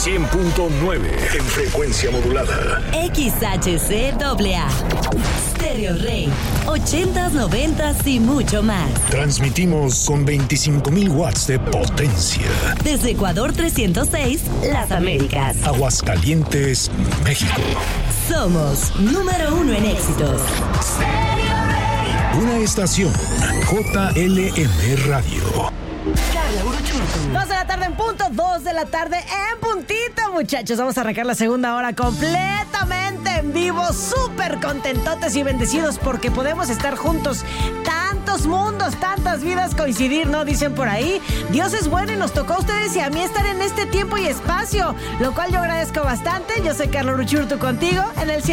100.9 en frecuencia modulada. XHCAA. Stereo Rey. 80s, 90s y mucho más. Transmitimos con 25,000 watts de potencia. Desde Ecuador 306, Las Américas. Aguascalientes, México. Somos número 1 en éxitos. Una estación JLM Radio. Carla Uruchurtu. 2 de la tarde en punto, 2 de la tarde en puntito, muchachos. Vamos a arrancar la segunda hora completamente en vivo, súper contentotes y bendecidos porque podemos estar juntos. Tantos mundos, tantas vidas coincidir, ¿no? Dicen por ahí. Dios es bueno y nos tocó a ustedes y a mí estar en este tiempo y espacio, lo cual yo agradezco bastante. Yo soy Carla Uruchurtu contigo en el